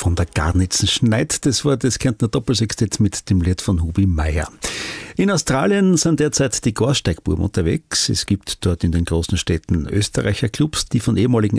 von der Garnitzen schneit. Das war das Kärntner Doppelsextett mit dem Lied von Hubi Meier. In Australien sind derzeit die Gasteigbuben unterwegs. Es gibt dort in den großen Städten Österreicher Clubs, die von ehemaligen